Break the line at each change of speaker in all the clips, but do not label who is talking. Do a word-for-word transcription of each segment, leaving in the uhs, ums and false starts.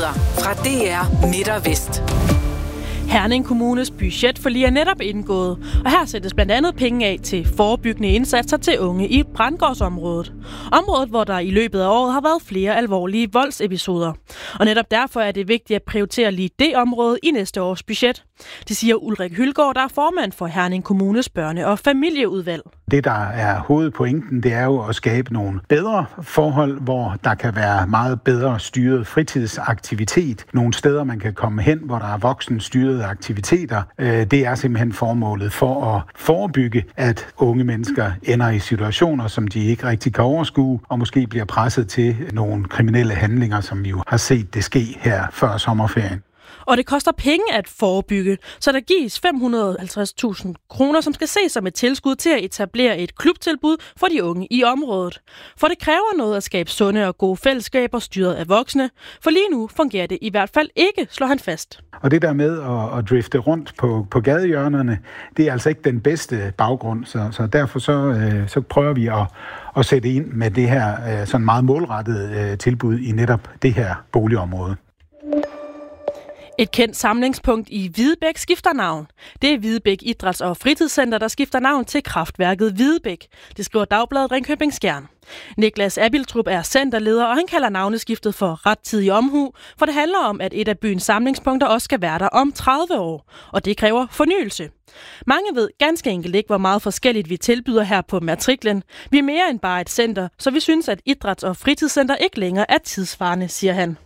Nyheder fra D R Midt og Vest.
Herning Kommunes budgetforlig er netop indgået, og her sættes blandt andet penge af til forebyggende indsatser til unge i Brandgårdsområdet. Området, hvor der i løbet af året har været flere alvorlige voldsepisoder. Og netop derfor er det vigtigt at prioritere lige det område i næste års budget. Det siger Ulrik Hylgaard, der er formand for Herning Kommunes børne- og familieudvalg.
Det, der er hovedpointen, det er jo at skabe nogle bedre forhold, hvor der kan være meget bedre styret fritidsaktivitet. Nogle steder, man kan komme hen, hvor der er voksenstyrede aktiviteter. Det er simpelthen formålet for at forebygge, at unge mennesker ender i situationer, som de ikke rigtig kan overskue, og måske bliver presset til nogle kriminelle handlinger, som vi jo har set det ske her før sommerferien.
Og det koster penge at forebygge, så der gives fem hundrede og halvtreds tusind kroner, som skal ses som et tilskud til at etablere et klubtilbud for de unge i området. For det kræver noget at skabe sunde og gode fællesskaber styret af voksne, for lige nu fungerer det i hvert fald ikke, slår han fast.
Og det der med at, at drifte rundt på, på gadehjørnerne, det er altså ikke den bedste baggrund, så, så derfor så, øh, så prøver vi at, at sætte ind med det her øh, sådan meget målrettede øh, tilbud i netop det her boligområde.
Et kendt samlingspunkt i Hvidebæk skifter navn. Det er Hvidebæk Idræts- og Fritidscenter, der skifter navn til Kraftværket Hvidebæk. Det skriver Dagbladet Ringkøbing Skjern. Niklas Abiltrup er centerleder, og han kalder navneskiftet for rettidig omhu, for det handler om, at et af byens samlingspunkter også skal være der om tredive år, og det kræver fornyelse. Mange ved ganske enkelt ikke, hvor meget forskelligt vi tilbyder her på matriklen. Vi er mere end bare et center, så vi synes, at Idræts- og Fritidscenter ikke længere er tidsvarende, siger han.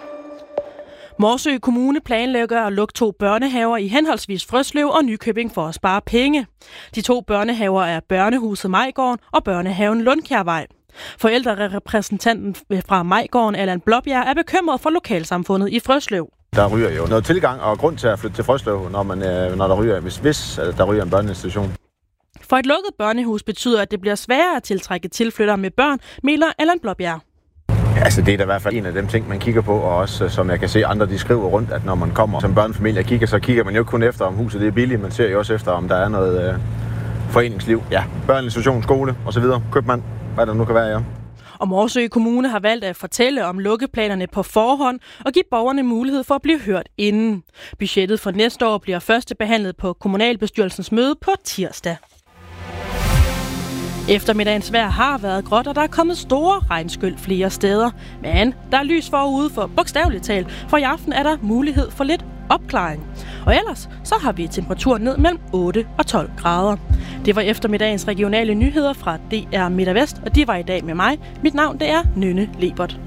Morsø Kommune planlægger at lukke to børnehaver i henholdsvis Frøslev og Nykøbing for at spare penge. De to børnehaver er Børnehuset Majgården og Børnehaven Lundkjærvej. Forældrerepræsentanten fra Majgården, Allan Blåbjerg, er bekymret for lokalsamfundet i Frøslev.
Der ryger jo noget tilgang og grund til at flytte til Frøslev, når, man, når der ryger, hvis, hvis der ryger en børneinstitution.
For et lukket børnehus betyder, at det bliver sværere at tiltrække tilflyttere med børn, mener Allan Blåbjerg.
Altså det er da i hvert fald en af dem ting, man kigger på, og også som jeg kan se andre, de skriver rundt, at når man kommer som børnefamilie og kigger, så kigger man jo kun efter, om huset det er billigt, man ser jo også efter, om der er noget øh, foreningsliv. Ja, børneinstitution, skole osv., købmand, hvad der nu kan være, ja.
Og Morsø Kommune har valgt at fortælle om lukkeplanerne på forhånd og give borgerne mulighed for at blive hørt inden. Budgettet for næste år bliver første behandlet på kommunalbestyrelsens møde på tirsdag. Eftermiddagens vejr har været gråt, og der er kommet store regnskyld flere steder. Men der er lys forude for bogstaveligt talt, for i aften er der mulighed for lidt opklaring. Og ellers så har vi temperaturen ned mellem otte og tolv grader. Det var eftermiddagens regionale nyheder fra D R Midt og Vest, og de var i dag med mig. Mit navn det er Nynne Lebert.